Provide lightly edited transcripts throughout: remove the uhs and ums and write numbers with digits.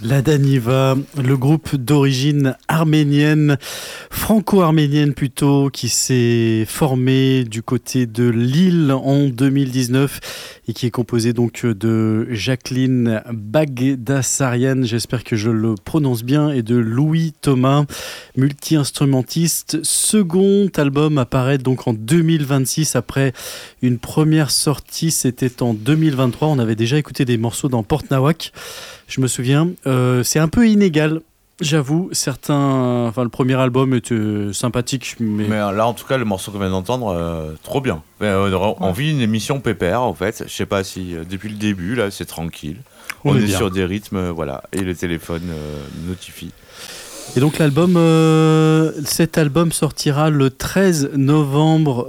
La Daniva, le groupe d'origine arménienne, franco-arménienne plutôt, qui s'est formé du côté de Lille en 2019 et qui est composé donc de Jacqueline Bagdassarian, j'espère que je le prononce bien, et de Louis Thomas, multi-instrumentiste. Second album apparaît donc en 2026 après une première sortie, c'était en 2023. On avait déjà écouté des morceaux dans Port Nawak. Je me souviens, c'est un peu inégal, j'avoue. Le premier album était sympathique, mais là, en tout cas, le morceau qu'on vient d'entendre, trop bien. On vit une émission pépère, en fait. Je sais pas si depuis le début, là, c'est tranquille. On est sur des rythmes, voilà, et le téléphone notifie. Et donc cet album sortira le 13 novembre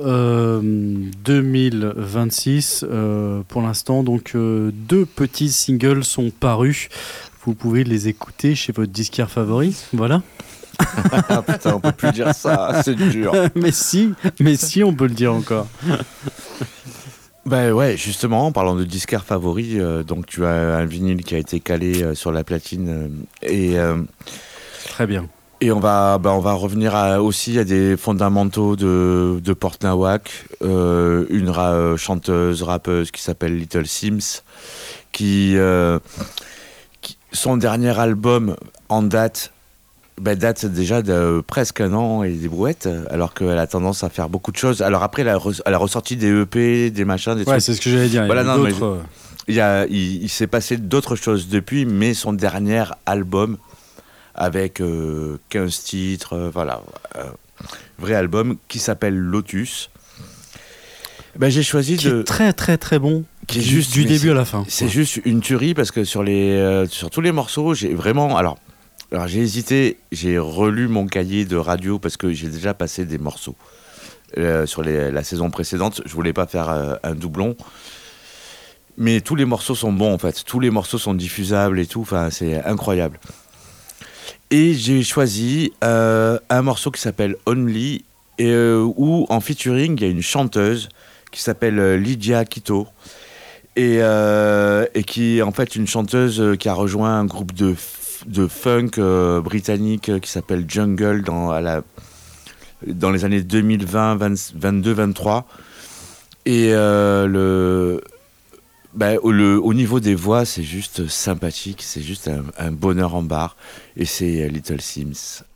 2026. Pour l'instant, donc 2 petits singles sont parus. Vous pouvez les écouter chez votre disquaire favori. Voilà. Putain, on peut plus dire ça, c'est dur. mais si, on peut le dire encore. Ben ouais, justement, en parlant de disquaire favori, donc tu as un vinyle qui a été calé sur la platine Très bien. Et on va revenir aussi à des fondamentaux de Port Nawak, une chanteuse, rappeuse qui s'appelle Little Sims, qui son dernier album en date déjà de presque un an et des brouettes, alors qu'elle a tendance à faire beaucoup de choses. Alors après, elle a ressorti des EP, des machins, des trucs. Ouais, c'est ce que j'allais dire. Voilà, il s'est passé d'autres choses depuis, mais son dernier album, avec 15 titres, vrai album qui s'appelle Lotus. J'ai choisi qui est très très très bon, qui est juste du début à la fin. C'est juste une tuerie parce que sur tous les morceaux, j'ai vraiment alors j'ai hésité, j'ai relu mon cahier de radio parce que j'ai déjà passé des morceaux sur la saison précédente. Je voulais pas faire un doublon. Mais tous les morceaux sont bons en fait, tous les morceaux sont diffusables et tout, enfin c'est incroyable. Et j'ai choisi un morceau qui s'appelle Only, où en featuring, il y a une chanteuse qui s'appelle Lydia Quito, et qui est en fait une chanteuse qui a rejoint un groupe de funk britannique qui s'appelle Jungle dans les années 2020, 22, 23. Et au niveau des voix, c'est juste sympathique, c'est juste un bonheur en barre. Et c'est Little Sims.